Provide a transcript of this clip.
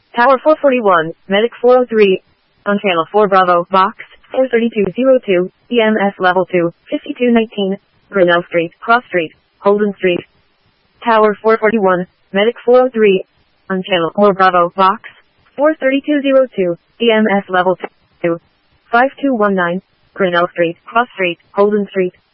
Tower 441, Medic 403, on Channel 4 Bravo, Box 43202, EMS Level 2, 5219, Grinnell Street, Cross Street, Holden Street. Tower 441, Medic 403, on Channel 4 Bravo, Box 43202, EMS Level 2, 5219, Grinnell Street, Cross Street, Holden Street.